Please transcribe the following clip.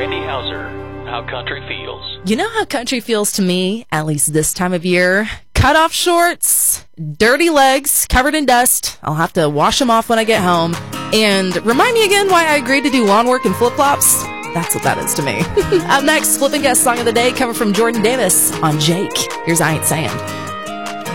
Randy Hauser, How Country Feels. You know how country feels to me, at least this time of year? Cut off shorts, dirty legs, covered in dust. I'll have to wash them off when I get home. And remind me again why I agreed to do lawn work in flip-flops? That's what that is to me. Up next, Flip and Guess Song of the Day coming from Jordan Davis on Jake. Here's I Ain't Saying.